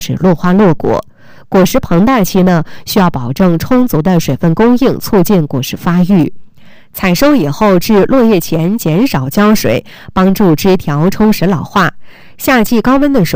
使落花落果。果实膨大期呢，需要保证充足的水分供应，促进果实发育。采收以后至落叶前减少浇水，帮助枝条充实老化。夏季高温的时候